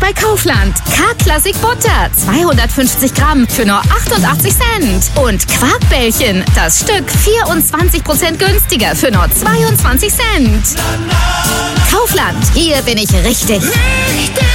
bei Kaufland. K-Klassik Butter, 250 Gramm für nur 88 Cent. Und Quarkbällchen, das Stück 24% günstiger für nur 22 Cent. Kaufland, hier bin ich richtig.